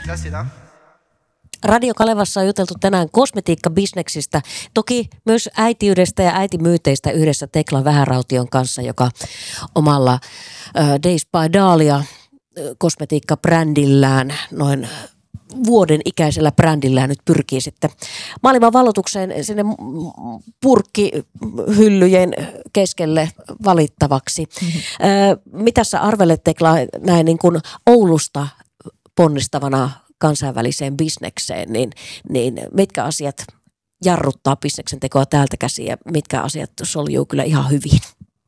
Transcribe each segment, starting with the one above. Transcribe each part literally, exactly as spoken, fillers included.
Radio Kalevassa on juteltu tänään kosmetiikkabisneksistä, toki myös äitiydestä ja äitimyyteistä yhdessä Tekla Vähäraution kanssa, joka omalla äh, Days by Dahlia äh, kosmetiikkabrändillään, noin vuoden ikäisellä brändillään nyt pyrkii sitten maailman valotukseen sinne purkkihyllyjen keskelle valittavaksi. Mm-hmm. Äh, mitä sä arvelet, Tekla, näin niin kuin Oulusta ponnistavana kansainväliseen bisnekseen, niin, niin mitkä asiat jarruttaa bisneksen tekoa täältä käsin ja mitkä asiat soljuu kyllä ihan hyvin?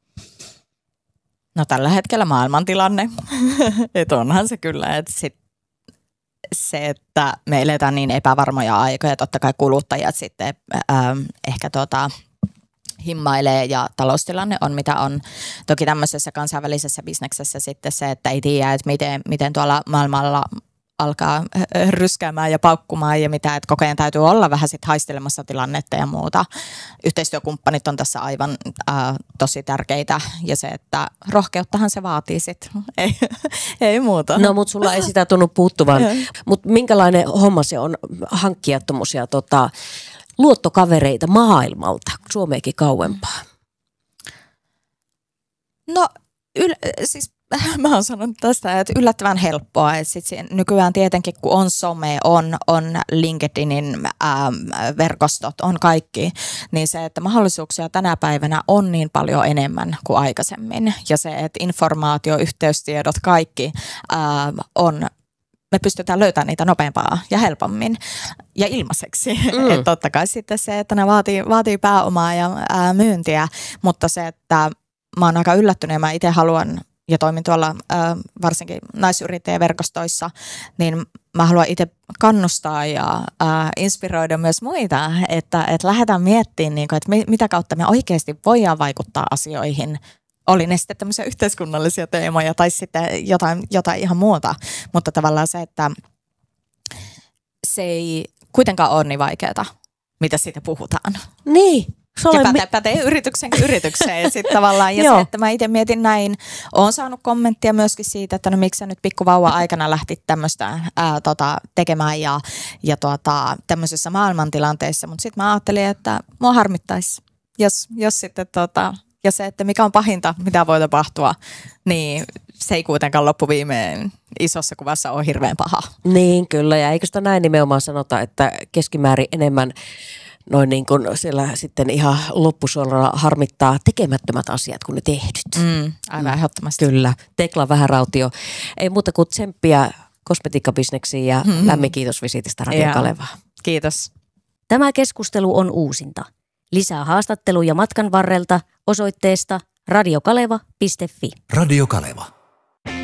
No tällä hetkellä maailmantilanne, että onhan se kyllä, että sit se, että me eletään niin epävarmoja aikoja, totta kai kuluttajat sitten ähm, ehkä tota, himmailee ja taloustilanne on mitä on. Toki tämmöisessä kansainvälisessä bisneksessä sitten se, että ei tiedä, että miten, miten tuolla maailmalla alkaa ryskäämään ja paukkumaan ja mitä, että koko ajan täytyy olla vähän sit haistelemassa tilannetta ja muuta. Yhteistyökumppanit on tässä aivan äh, tosi tärkeitä ja se, että rohkeuttahan se vaatii sit. Ei, ei muuta. No mutta sulla ei sitä tunnu puuttuvan. Mutta minkälainen homma se on hankkia tommosia tota, luottokavereita maailmalta, Suomeenkin kauempaa? No yl- siis mä oon sanonut tästä, että yllättävän helppoa. Et sit nykyään tietenkin, kun on some, on, on LinkedInin ähm, verkostot, on kaikki, niin se, että mahdollisuuksia tänä päivänä on niin paljon enemmän kuin aikaisemmin. Ja se, että informaatio, yhteystiedot, kaikki ähm, on, me pystytään löytämään niitä nopeampaa ja helpommin ja ilmaiseksi. Mm. Että totta kai sitten se, että ne vaatii, vaatii pääomaa ja ää, myyntiä, mutta se, että mä oon aika yllättynyt ja mä itse haluan ja toimin tuolla äh, varsinkin naisyrittäjäverkostoissa, niin mä haluan itse kannustaa ja äh, inspiroida myös muita, että, että lähdetään miettimään, niin kuin, että mi, mitä kautta me oikeasti voidaan vaikuttaa asioihin. Oli ne sitten tämmöisiä yhteiskunnallisia teemoja tai sitten jotain, jotain ihan muuta, mutta tavallaan se, että se ei kuitenkaan ole niin vaikeaa, mitä siitä puhutaan. Niin. Ja pätee, pätee yrityksenkin yritykseen sitten tavallaan. Ja se, että mä itse mietin näin, oon saanut kommenttia myöskin siitä, että no miksi sä nyt pikkuvauva aikana lähtit tämmöistä ää, tota, tekemään ja, ja tota, tämmöisessä maailmantilanteessa. Mutta sitten mä ajattelin, että mua harmittaisi, jos, jos sitten tota, ja se, että mikä on pahinta, mitä voi tapahtua, niin se ei kuitenkaan loppuviimeen isossa kuvassa ole hirveän paha. Niin kyllä, ja eikö sitä näin nimenomaan sanota, että keskimäärin enemmän noin niin kuin siellä sitten ihan loppusuolella harmittaa tekemättömät asiat kuin ne tehdyt. Mm, aivan ehdottomasti. Kyllä. Tekla Vähärautio. Ei muuta kuin tsemppiä kosmetiikkabisneksiin ja mm-hmm. lämmin kiitos visiitistä Radio Kalevaan. Kiitos. Tämä keskustelu on uusinta. Lisää haastatteluja matkan varrelta osoitteesta radiokaleva piste fi. Radio Kaleva.